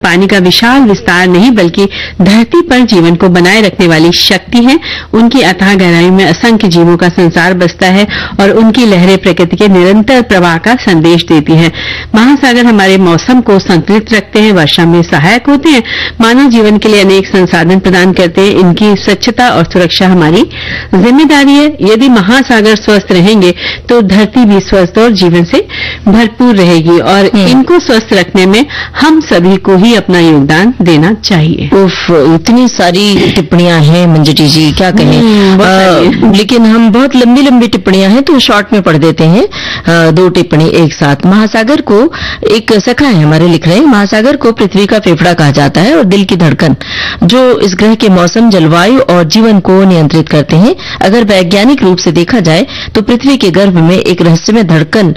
पानी का विशाल विस्तार नहीं बल्कि धरती पर जीवन को बनाए रखने वाली शक्ति है। उनकी अथाह गहराई में असंख्य जीवों का संसार बसता है और उनकी लहरें प्रकृति के निरंतर प्रवाह का संदेश देती हैं। महासागर हमारे मौसम को संतुलित रखते हैं, वर्षा में सहायक होते हैं, मानव जीवन के लिए अनेक संसाधन प्रदान करते हैं। इनकी स्वच्छता और सुरक्षा हमारी जिम्मेदारी है। यदि महासागर स्वस्थ रहेंगे तो धरती भी स्वस्थ और जीवन से भरपूर रहेगी और इनको स्वस्थ रखने में हम सभी को ही अपना योगदान देना चाहिए। इतनी सारी टिप्पणियां हैं मंजरी जी, क्या कहें। लेकिन हम बहुत लंबी लंबी टिप्पणियां हैं तो शॉर्ट में पढ़ देते हैं। दो टिप्पणी एक साथ। महासागर को एक सखा है हमारे लिख रहे हैं, महासागर को पृथ्वी का फेफड़ा कहा जाता है और दिल की धड़कन, जो इस ग्रह के मौसम, जलवायु और जीवन को नियंत्रित करते हैं। अगर वैज्ञानिक रूप से देखा जाए तो पृथ्वी के गर्भ में एक रहस्यमय धड़कन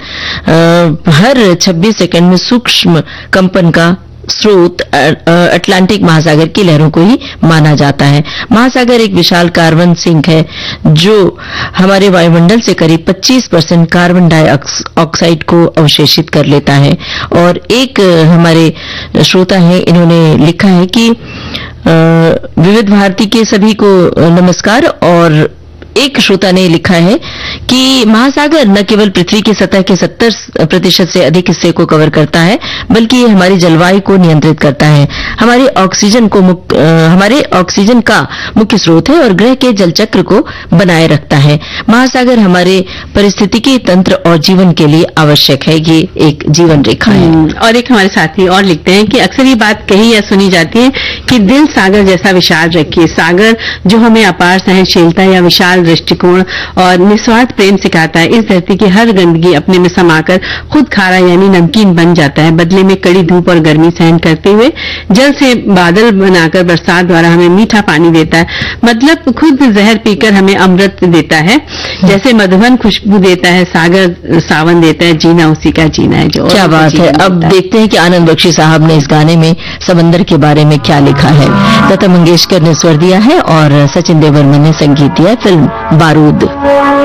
हर 26 सेकंड में सूक्ष्म कंपन का स्रोत अटलांटिक महासागर की लहरों को ही माना जाता है। महासागर एक विशाल कार्बन सिंक है जो हमारे वायुमंडल से करीब 25% कार्बन डाइऑक्साइड को अवशोषित कर लेता है। और एक हमारे श्रोता हैं, इन्होंने लिखा है कि विविध भारती के सभी को नमस्कार। और एक श्रोता ने लिखा है कि महासागर न केवल पृथ्वी की सतह के 70% से अधिक हिस्से को कवर करता है बल्कि ये हमारी जलवायु को नियंत्रित करता है, हमारे ऑक्सीजन का मुख्य स्रोत है और ग्रह के जल चक्र को बनाए रखता है। महासागर हमारे पारिस्थितिकी तंत्र और जीवन के लिए आवश्यक है। ये एक जीवन रेखा है। और एक हमारे साथी और लिखते हैं कि अक्सर ये बात कही या सुनी जाती है कि दिल सागर जैसा विशाल रखिए। सागर जो हमें अपार सहनशीलता या विशाल दृष्टिकोण और निस्वार्थ प्रेम सिखाता है। इस धरती की हर गंदगी अपने में समाकर खुद खारा यानी नमकीन बन जाता है। बदले में कड़ी धूप और गर्मी सहन करते हुए जल से बादल बनाकर बरसात द्वारा हमें मीठा पानी देता है। मतलब खुद जहर पीकर हमें अमृत देता है। जैसे मधुबन खुशबू देता है, सागर सावन देता है, जीना उसी का जीना है। जो क्या बात है। अब देखते हैं कि आनंद बख्शी साहब ने इस गाने में समंदर के बारे में क्या लिखा है। लता मंगेशकर ने स्वर दिया है और सचिन देव बर्मन ने संगीत दिया। फिल्म बारूद।